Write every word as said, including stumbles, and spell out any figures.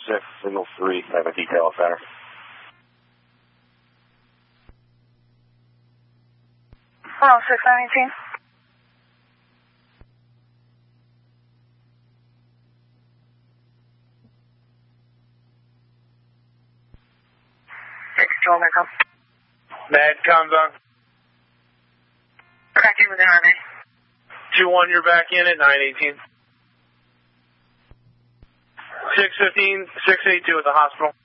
six, signal three. I have a detail center. one oh six, nine eighteen. Take control, Medcom. Medcom's on. Back in with the Army. two one, you're back in at nine eighteen. six fifteen, six eighty-two at the hospital.